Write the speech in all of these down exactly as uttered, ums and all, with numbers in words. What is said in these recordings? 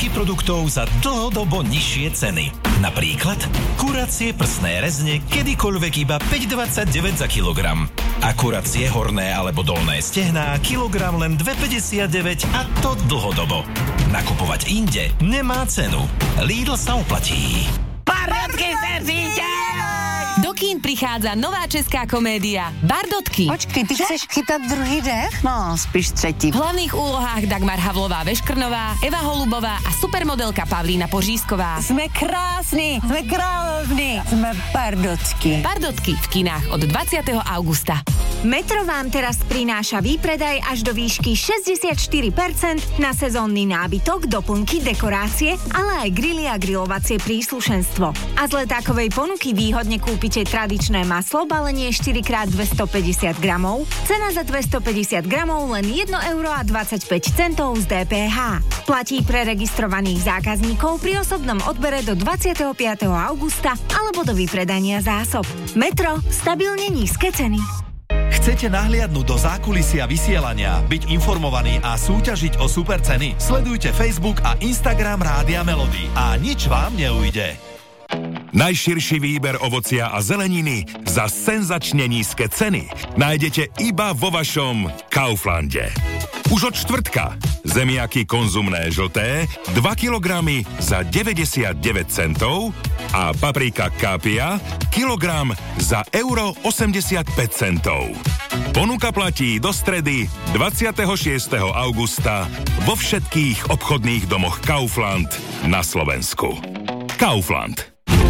stovky produktov za dlhodobo nižšie ceny. Napríklad kuracie prsné rezne kedykoľvek iba päť dvadsaťdeväť za kilogram. A kuracie horné alebo dolné stehná kilogram len dva päťdesiatdeväť a to dlhodobo. Nakupovať inde nemá cenu. Lidl sa oplatí. Bardotky servíte! Do kín prichádza nová česká komédia Bardotky. Počkej, ty chceš chytať druhý dech? No, spíš tretí. V hlavných úlohách Dagmar Havlová-Veškrnová, Eva Holubová a supermodelka Pavlína Pořízková. Sme krásni, sme kráľovní, sme Bardotky. Bardotky v kinách od dvadsiateho augusta. Metro vám teraz prináša výpredaj až do výšky šesťdesiatštyri percent na sezónny nábytok, doplnky, dekorácie, ale aj grily a grilovacie príslušenstvo. A z letákovej ponuky výhodne kúpite tradičné maslo, balenie štyri krát dvestopäťdesiat gramov, cena za dvestopäťdesiat gramov len jedno euro a dvadsaťpäť centov z dé pé há. Platí pre registrovaných zákazníkov pri osobnom odbere do dvadsiateho piateho augusta alebo do vypredania zásob. Metro, stabilne nízke ceny. Chcete nahliadnúť do zákulisia vysielania, byť informovaní a súťažiť o super ceny? Sledujte Facebook a Instagram Rádia Melody a nič vám neujde. Najširší výber ovocia a zeleniny za senzačne nízke ceny nájdete iba vo vašom Kauflande. Už od štvrtka zemiaky konzumné žlté dva kilogramy za deväťdesiatdeväť centov a paprika Capia kilogram za euro osemdesiatpäť centov. Ponuka platí do stredy dvadsiateho šiesteho augusta vo všetkých obchodných domoch Kaufland na Slovensku. Kaufland.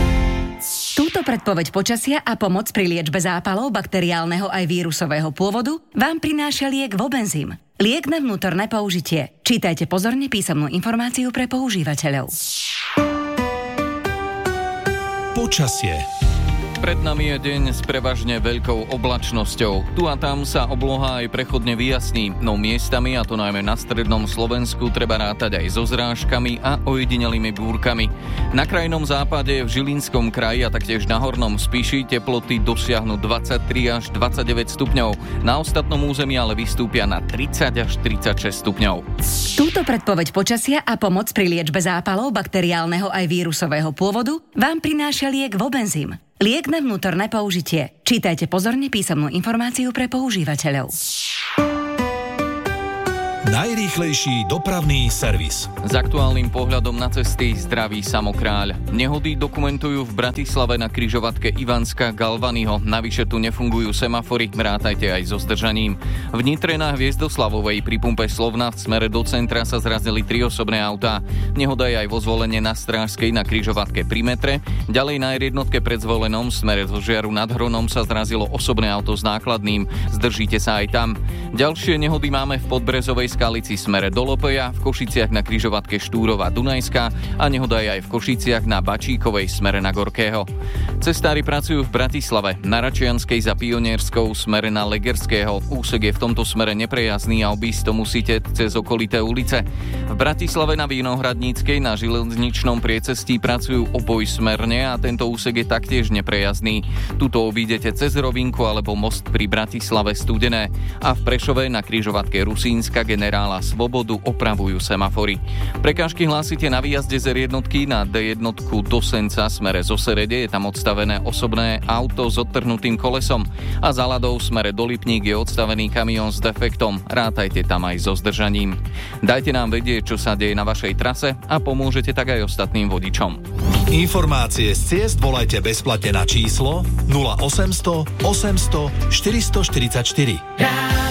Túto predpoveď počasia a pomoc pri liečbe zápalov bakteriálneho aj vírusového pôvodu vám prináša liek Vobenzym. Liek na vnútorné použitie. Čítajte pozorne písomnú informáciu pre používateľov. Počasie. Pred nami je deň s prevažne veľkou oblačnosťou. Tu a tam sa obloha aj prechodne vyjasní, no miestami, a to najmä na strednom Slovensku, treba rátať aj so zrážkami a ojedinelými búrkami. Na krajnom západe, v Žilinskom kraji a taktiež na Hornom Spiši teploty dosiahnu dvadsaťtri až dvadsaťdeväť stupňov. Na ostatnom území ale vystúpia na tridsať až tridsaťšesť stupňov. Túto predpoveď počasia a pomoc pri liečbe zápalov bakteriálneho aj vírusového pôvodu vám prináša liek Vobenzym. Liek na vnútorné použitie. Čítajte pozorne písomnú informáciu pre používateľov. Najrýchlejší dopravný servis. S aktuálnym pohľadom na cesty zdraví Samokráľ. Nehody dokumentujú v Bratislave na križovatke Ivanska Galvanyho. Navyše tu nefungujú semafory, rátajte aj so zdržaním. V Nitre na Hviezdoslavovej pri pumpe Slovna v smere do centra sa zrazili tri osobné autá. Nehoda je aj vo Zvolenie na Strážskej na križovatke pri metre. Ďalej na er jednotke pred Zvolenom v smere zo Žiaru nad Hronom sa zrazilo osobné auto s nákladným. Zdržíte sa aj tam. Ďalšie nehody máme v Podbrezovej Skalici smere do Lopeja, v Košiciach na križovatke Štúrova Dunajská a nehoda je aj v Košiciach na Bačíkovej smere na Gorkého. Cestári pracujú v Bratislave, na Račianskej za Pionierskou smere na Legerského. Úsek je v tomto smere neprejazdný a obísť to musíte cez okolité ulice. V Bratislave na Vinohradníckej na železničnom priecestí pracujú obojsmerne a tento úsek je taktiež neprejazdný. Tuto obídete cez Rovinku alebo most pri Bratislave Studené a v Prešove na križovatke Rusínska generála Svobodu opravujú semafory. Prekážky hlásite na výjazde z er jednotky na dé jednotku do Senca smere zo Serede, je tam odstavené osobné auto s odtrhnutým kolesom a za Ladou smere do Lipník je odstavený kamión s defektom. Rátajte tam aj so zdržaním. Dajte nám vedieť, čo sa deje na vašej trase a pomôžete tak aj ostatným vodičom. Informácie z ciest volajte bezplatne na číslo nula osemsto osemsto štyristoštyridsaťštyri.